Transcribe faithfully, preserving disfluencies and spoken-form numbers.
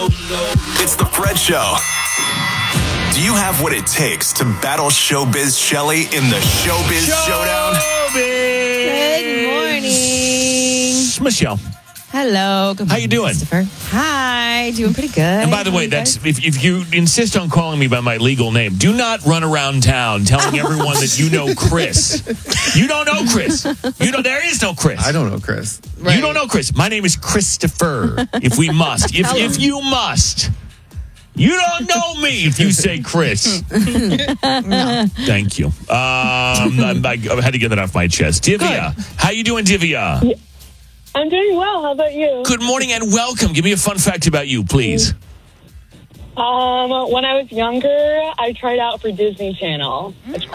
It's the Fred Show. Do you have what it takes to battle Showbiz Shelley in the Showbiz Showdown? Good morning. Michelle. Hello. Good morning, How you doing? Christopher. Hi. Doing pretty good. And by the How way, you that's guys? if, if you insist on calling me by my legal name, do not run around town telling everyone that you know Chris. You don't know Chris. You know there is no Chris. I don't know Chris. You don't know Chris. My name is Christopher. If we must, if if you must. You don't know me if you say Chris. No. Thank you. Um, I, I had to get that off my chest. Divya, how you doing, Divya? I'm doing well. How about you? Good morning and welcome. Give me a fun fact about you, please. Um, when I was younger, I tried out for Disney Channel.